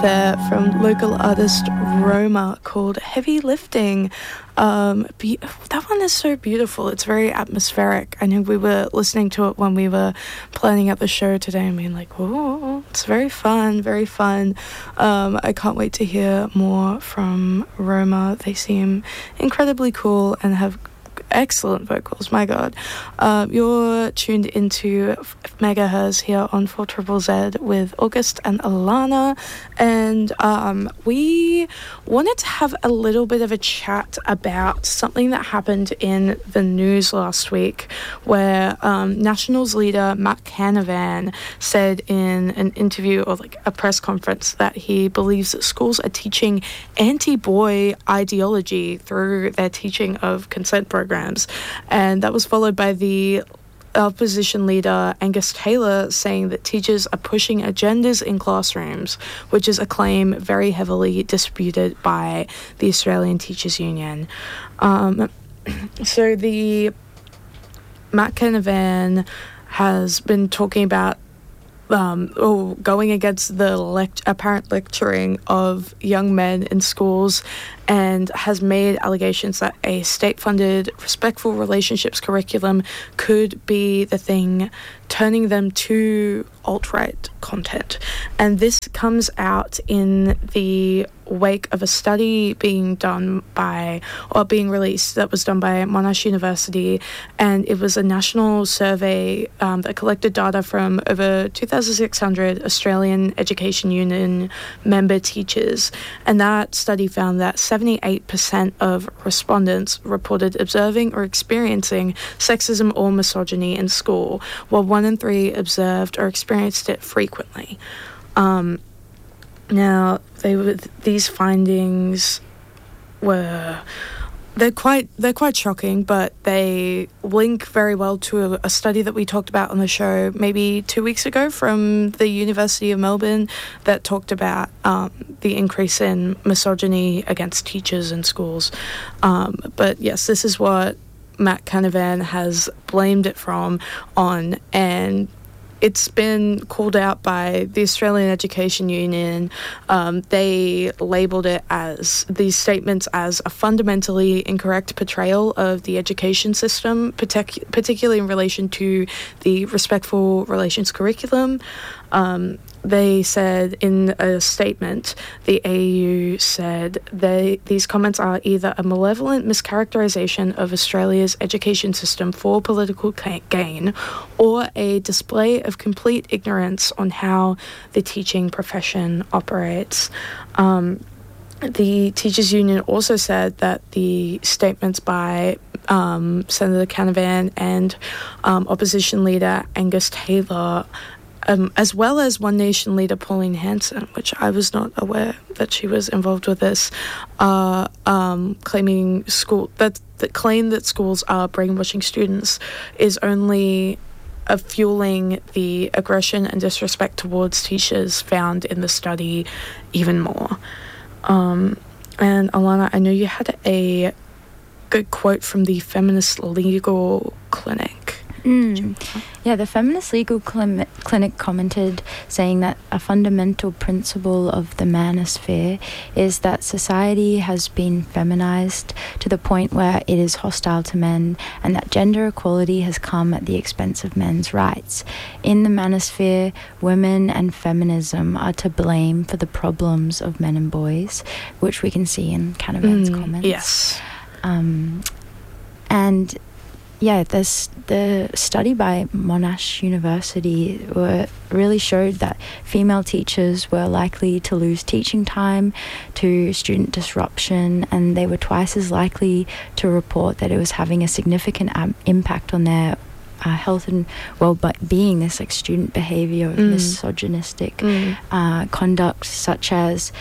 there from local artist Roma called Heavy Lifting. That one is so beautiful. It's very atmospheric. I know we were listening to it when we were planning out the show today and being like, oh, it's very fun, very fun. I can't wait to hear more from Roma. They seem incredibly cool and have excellent vocals, my god. You're tuned into Megahertz here on 4ZZZ with August and Alana, and we wanted to have a little bit of a chat about something that happened in the news last week, where Nationals leader Matt Canavan said in an interview or like a press conference that he believes that schools are teaching anti-boy ideology through their teaching of consent programs. And that was followed by the opposition leader Angus Taylor saying that teachers are pushing agendas in classrooms, which is a claim very heavily disputed by the Australian Teachers Union. So the Matt Canavan has been talking about going against the apparent lecturing of young men in schools, and has made allegations that a state-funded respectful relationships curriculum could be the thing turning them to alt-right content. And this comes out in the wake of a study being released that was done by Monash University, and it was a national survey that collected data from over 2,600 Australian Education Union member teachers, and that study found that 78% of respondents reported observing or experiencing sexism or misogyny in school, while 1 in 3 observed or experienced it frequently. Now, these findings they're quite shocking, but they link very well to a study that we talked about on the show maybe 2 weeks ago from the University of Melbourne that talked about the increase in misogyny against teachers in schools. But yes, this is what Matt Canavan has blamed it on, and it's been called out by the Australian Education Union. They labelled it as these statements as a fundamentally incorrect portrayal of the education system, particularly in relation to the respectful relations curriculum. They said in a statement, the AU said these comments are either a malevolent mischaracterisation of Australia's education system for political gain, or a display of complete ignorance on how the teaching profession operates. The Teachers Union also said that the statements by Senator Canavan and opposition leader Angus Taylor, as well as One Nation leader Pauline Hanson, which I was not aware that she was involved with this, claiming the claim that schools are brainwashing students is only fueling the aggression and disrespect towards teachers found in the study even more. And Alana, I know you had a good quote from the Feminist Legal Clinic. Yeah, the Feminist Legal Clinic commented saying that a fundamental principle of the manosphere is that society has been feminized to the point where it is hostile to men, and that gender equality has come at the expense of men's rights. In the manosphere, women and feminism are to blame for the problems of men and boys, which we can see in Canavan's comments. Yes. And yeah, the study by Monash University really showed that female teachers were likely to lose teaching time to student disruption, and they were twice as likely to report that it was having a significant impact on their health and well-being, this like student behaviour of misogynistic conduct, such as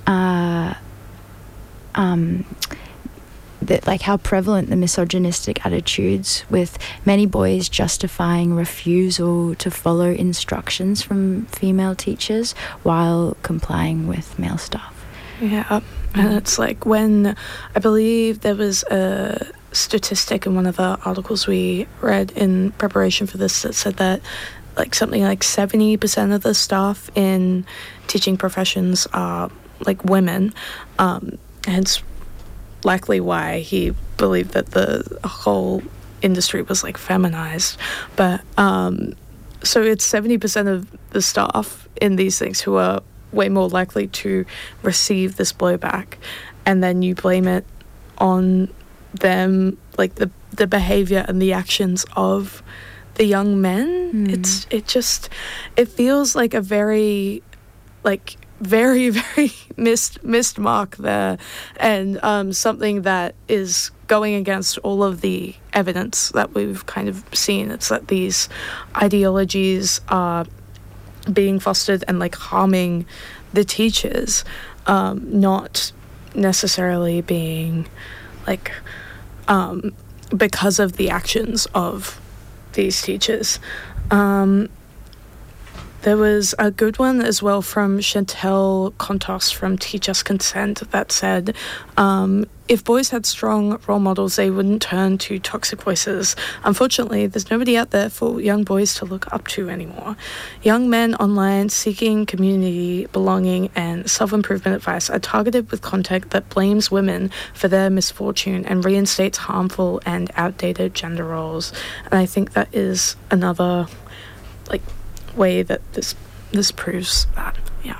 like how prevalent the misogynistic attitudes, with many boys justifying refusal to follow instructions from female teachers while complying with male staff. Yeah, and it's like when I believe there was a statistic in one of the articles we read in preparation for this that said that like something like 70% of the staff in teaching professions are like women, hence likely why he believed that the whole industry was like feminized. But so it's 70% of the staff in these things who are way more likely to receive this blowback, and then you blame it on them, like the behavior and the actions of the young men. It feels like a very very missed mark there, and something that is going against all of the evidence that we've kind of seen. It's that these ideologies are being fostered and like harming the teachers, not necessarily being like because of the actions of these teachers. There was a good one as well from Chantel Contos from Teach Us Consent that said, if boys had strong role models, they wouldn't turn to toxic voices. Unfortunately, there's nobody out there for young boys to look up to anymore. Young men online seeking community, belonging, and self-improvement advice are targeted with content that blames women for their misfortune and reinstates harmful and outdated gender roles. And I think that is another way that this proves that.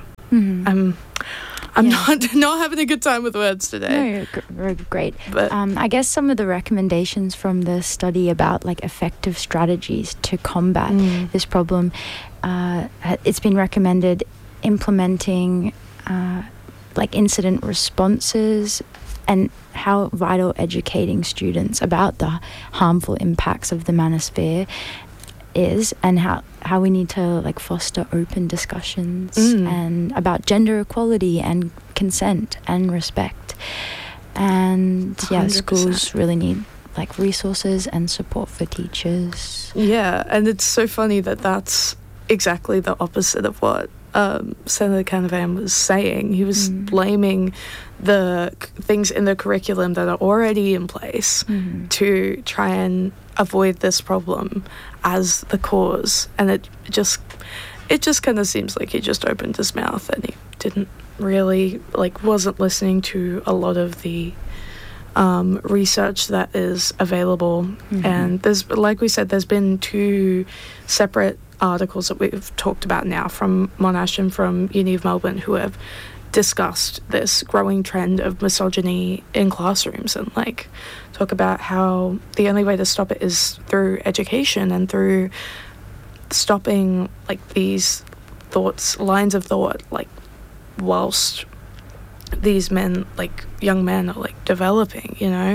I'm not having a good time with words today. No, you're very great. But I guess some of the recommendations from the study about like effective strategies to combat this problem, it's been recommended implementing like incident responses, and how vital educating students about the harmful impacts of the manosphere is, and how we need to like foster open discussions and about gender equality and consent and respect. And 100%. Schools really need like resources and support for teachers. Yeah, and it's so funny that that's exactly the opposite of what Senator Canavan was saying. He was blaming the things in the curriculum that are already in place to try and avoid this problem as the cause, and it just kind of seems like he just opened his mouth and he didn't really wasn't listening to a lot of the research that is available. And there's, like we said, there's been 2 separate articles that we've talked about now from Monash and from Uni of Melbourne who have discussed this growing trend of misogyny in classrooms, and talk about how the only way to stop it is through education and through stopping these lines of thought, whilst these men, young men, are developing,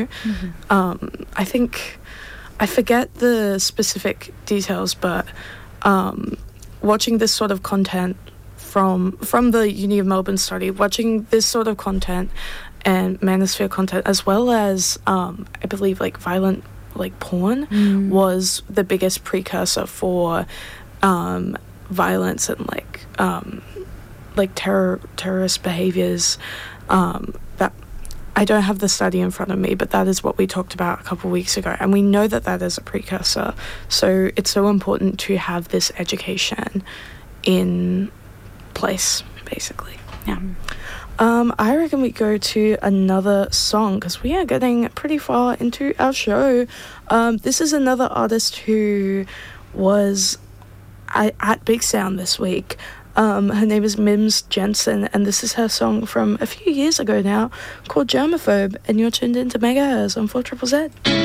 I think, I forget the specific details, but watching this sort of content from the Uni of Melbourne study, watching this sort of content and manosphere content, as well as I believe violent porn was the biggest precursor for violence and terrorist behaviors. That I don't have the study in front of me, but that is what we talked about a couple of weeks ago, and we know that that is a precursor. So it's so important to have this education in place, basically. Yeah. I reckon we go to another song because we are getting pretty far into our show. This is another artist who was at Big Sound this week. Her name is Mims Jensen, and this is her song from a few years ago now called Germaphobe, and you're tuned into Megahertz on 4ZZZ.